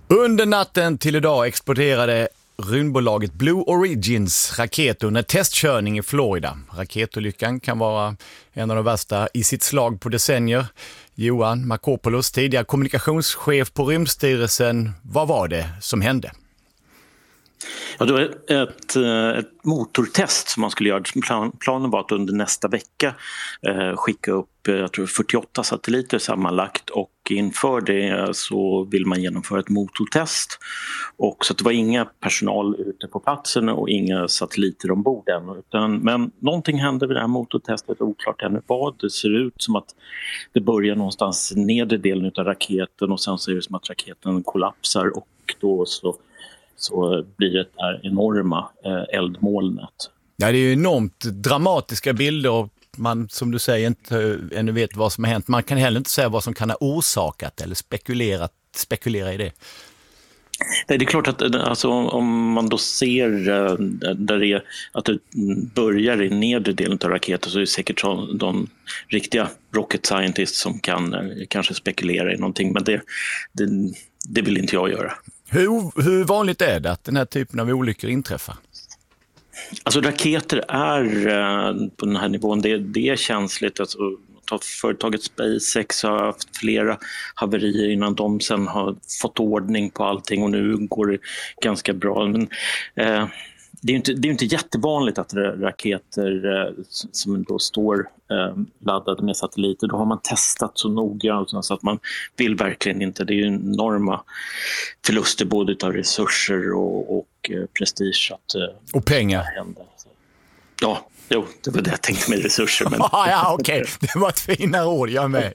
Under natten till idag exploderade rymdbolaget Blue Origins raket under testkörning i Florida. Raketolyckan kan vara en av de värsta i sitt slag på decennier. Johan Markopoulos, tidigare kommunikationschef på Rymdstyrelsen. Vad var det som hände? Ja, det var ett motortest som man skulle göra. Planen var att under nästa vecka skicka upp jag tror 48 satelliter sammanlagt, och inför det så vill man genomföra ett motortest. Och så att det var inga personal ute på platsen och inga satelliter ombord än. Men någonting hände vid det här motortestet, oklart ännu vad. Det ser ut som att det börjar någonstans nedre delen av raketen och sen ser det som att raketen kollapsar, och då så blir det här enorma eldmolnet. Ja, det är ju enormt dramatiska bilder och man, som du säger, inte ännu vet vad som har hänt. Man kan heller inte säga vad som kan ha orsakat eller spekulera i det. Nej, det är klart att alltså, om man då ser där det är, att det börjar i nedre delen av raketen, så är det säkert de riktiga rocket scientists som kan kanske spekulera i någonting, men det vill inte jag göra. Hur vanligt är det att den här typen av olyckor inträffar? Alltså raketer är på den här nivån, det är känsligt. Alltså, företaget SpaceX har haft flera haverier innan de sen har fått ordning på allting, och nu går det ganska bra. Men det är inte jättevanligt att raketer som då står laddade med satelliter, då har man testat så noga så att man vill verkligen inte. Det är ju enorma förluster både av resurser och prestige och pengar. Ja, jo, det var det jag tänkte med resurser. Men... ja, okej. Det var ett finare ord. Jag med.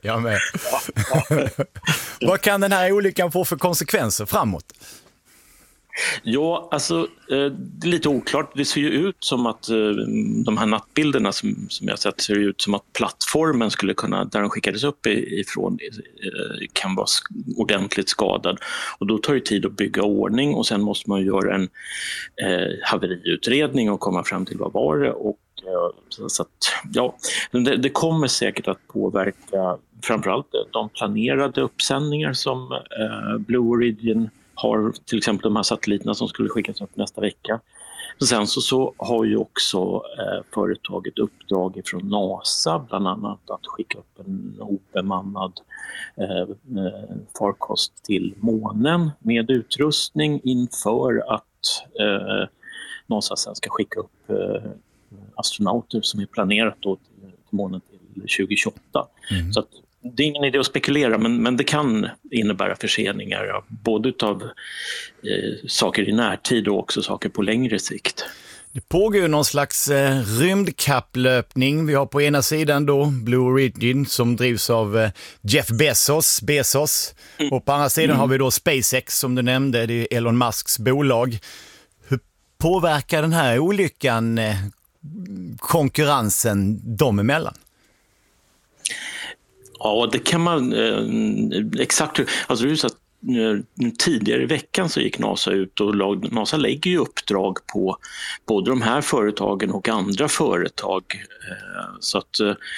Vad kan den här olyckan få för konsekvenser framåt? Ja, alltså det är lite oklart. Det ser ju ut som att de här nattbilderna som jag sett ser ut som att plattformen skulle kunna, där den skickades upp ifrån, kan vara ordentligt skadad. Och då tar det tid att bygga ordning, och sen måste man göra en haveriutredning och komma fram till vad var det. Och så att, ja, det kommer säkert att påverka framförallt de planerade uppsändningar som Blue Origin har, till exempel de här satelliterna som skulle skickas upp nästa vecka. Och sen så har ju också företaget uppdrag från NASA bland annat att skicka upp en obemannad farkost till månen med utrustning inför att NASA sen ska skicka upp astronauter som är planerat då till månen till 2028. Så att det är ingen idé att spekulera, men det kan innebära förseningar, ja, både av saker i närtid och också saker på längre sikt. Det pågår någon slags rymdkapplöpning. Vi har på ena sidan då Blue Origin som drivs av Jeff Bezos. Och på andra sidan har vi då SpaceX som du nämnde, det är Elon Musks bolag. Hur påverkar den här olyckan konkurrensen dem emellan? Ja, det kan man exakt. Alltså det är så att tidigare i veckan så gick NASA ut, och NASA lägger ju uppdrag på både de här företagen och andra företag. Så att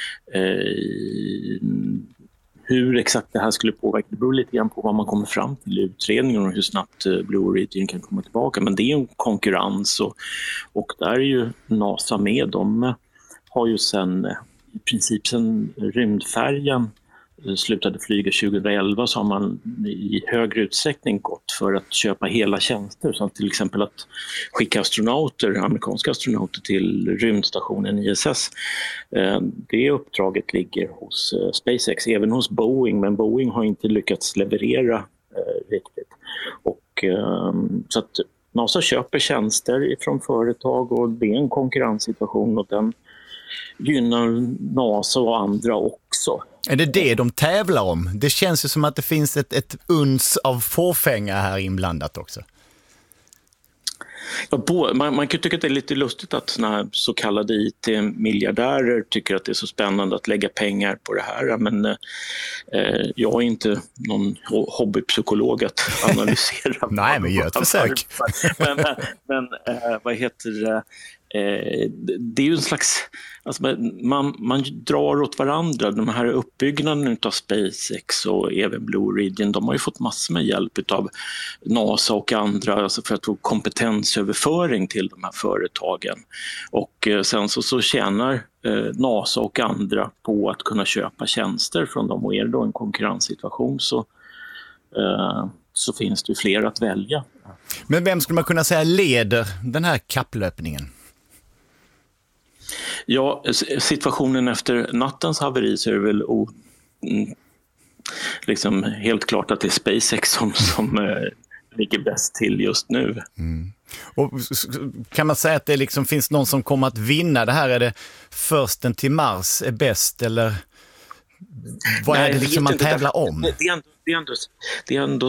hur exakt det här skulle påverka, det beror lite grann på vad man kommer fram till i utredningen och hur snabbt Blue Origin kan komma tillbaka. Men det är en konkurrens, och där är ju NASA med. De har ju sen i princip sen rymdfärjan slutade flyga 2011 så har man i högre utsträckning gått för att köpa hela tjänster, som till exempel att skicka amerikanska astronauter till rymdstationen ISS. Det uppdraget ligger hos SpaceX, även hos Boeing, men Boeing har inte lyckats leverera riktigt. Och så att NASA köper tjänster från företag, och det är en konkurrenssituation, och den gynnar NASA och andra också. Är det de tävlar om? Det känns ju som att det finns ett uns av fåfänga här inblandat också. Ja, man kan tycka att det är lite lustigt att såna här så kallade IT-miljardärer tycker att det är så spännande att lägga pengar på det här. Men jag är inte någon hobbypsykolog att analysera. Nej, men gör ett försök. Men vad heter det? det är ju en slags, alltså man drar åt varandra. De här uppbyggnaden av SpaceX och även Blue Origin, de har ju fått massor med hjälp av NASA och andra, alltså för att få kompetensöverföring till de här företagen. Och sen så tjänar NASA och andra på att kunna köpa tjänster från dem, och är det då en konkurrenssituation så finns det ju fler att välja. Men vem skulle man kunna säga leder den här kapplöpningen? Ja, situationen efter nattens haveri så är det väl liksom helt klart att det är SpaceX som ligger bäst till just nu. Mm. Och kan man säga att det liksom finns någon som kommer att vinna det här? Är det försten till Mars är bäst, eller vad är det liksom man tävlar om? Det är ändå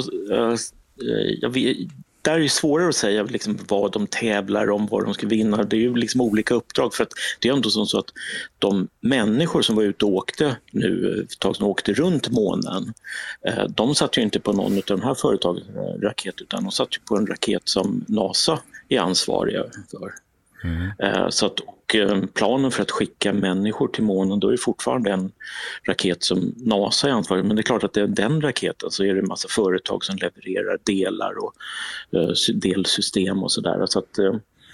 där är det svårare att säga liksom vad de tävlar om, vad de ska vinna. Det är ju liksom olika uppdrag, för att det är ändå så att de människor som var ute och åkte nu, som åkte runt månen, de satt ju inte på någon av de här företagens raket, utan de satt ju på en raket som NASA är ansvariga för. Så att, och planen för att skicka människor till månen, då är det fortfarande en raket som NASA är ansvarig. Men det är klart att det är den raketen, så är det en massa företag som levererar delar och delsystem och sådär. Så att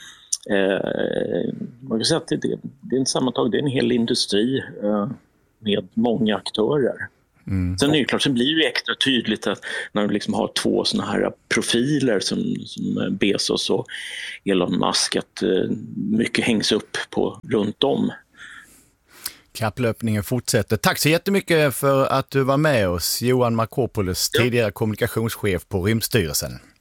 man kan säga att det är en sammantag, det är en hel industri med många aktörer. Sen är det klart, så blir det extra tydligt att när du liksom har två såna här profiler som Bezos och Elon Musk, att mycket hängs upp på runt om. Kapplöpningen fortsätter. Tack så jättemycket för att du var med oss, Johan Markopolos, tidigare kommunikationschef på Rymdstyrelsen.